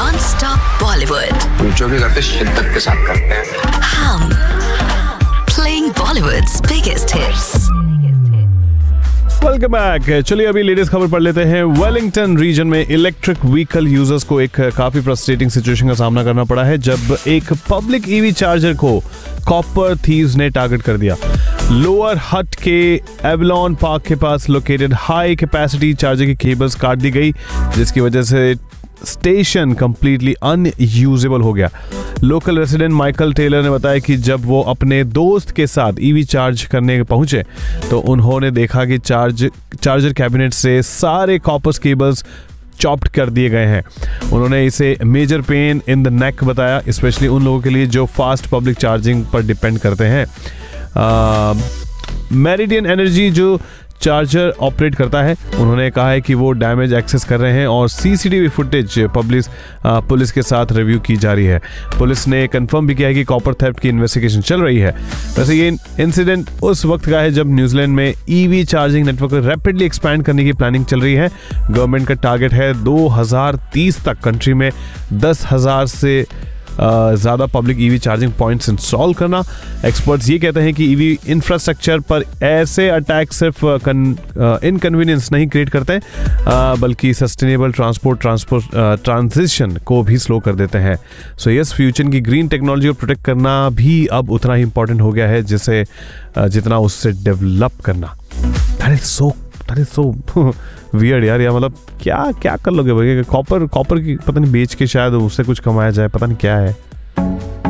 Non-stop Bollywood. जो भी करते शिद्दत के साथ करते हैं. हम playing Bollywood's biggest hits. Welcome back. चलिए अभी लेटेस्ट खबर पढ़ लेते हैं. वेलिंगटन रीजन में इलेक्ट्रिक व्हीकल यूजर्स को एक काफी फ्रस्ट्रेटिंग सिचुएशन का सामना करना पड़ा है जब एक पब्लिक ईवी चार्जर को कॉपर थीव्स ने टारगेट कर दिया. लोअर हट के एवलॉन पार्क के पास लोकेटेड हाई कैपेसिटी चार्जर की केबल्स काट दी गई, जिसकी वजह से स्टेशन कंप्लीटली अनयूजेबल हो गया. लोकल रेसिडेंट माइकल टेलर ने बताया कि जब वो अपने दोस्त के साथ ईवी चार्ज करने पहुंचे तो उन्होंने देखा कि चार्जर कैबिनेट से सारे कॉपर केबल्स चॉप्ड कर दिए गए हैं. उन्होंने इसे major pain in the neck बताया, स्पेशली उन लोगों के लिए जो फास्ट पब्लिक चार्जिंग पर डिपेंड करते हैं. मेरिडियन एनर्जी जो चार्जर ऑपरेट करता है, उन्होंने कहा है कि वो डैमेज एक्सेस कर रहे हैं और सीसीटीवी फुटेज पुलिस के साथ रिव्यू की जा रही है. पुलिस ने कंफर्म भी किया है कि कॉपर थेफ्ट की इन्वेस्टिगेशन चल रही है. वैसे ये इंसिडेंट उस वक्त का है जब न्यूजीलैंड में EV charging network rapidly expand करने की प्लानिंग चल रही है. गवर्नमेंट का टारगेट है 2030 तक कंट्री में 10,000 से ज़्यादा public EV charging points install करना. एक्सपर्ट्स ये कहते हैं कि ईवी इंफ्रास्ट्रक्चर पर ऐसे अटैक सिर्फ इनकन्वीनियंस नहीं क्रिएट करते बल्कि सस्टेनेबल ट्रांजिशन को भी स्लो कर देते हैं. सो यस, फ्यूचर की ग्रीन टेक्नोलॉजी को प्रोटेक्ट करना भी अब उतना ही इंपॉर्टेंट हो गया है जिसे जितना उससे डेवलप करना. दैट इज सो वियर्ड यार. या मतलब क्या कर लोगे भाई? कॉपर की पता नहीं बेच के शायद उससे कुछ कमाया जाए, पता नहीं क्या है.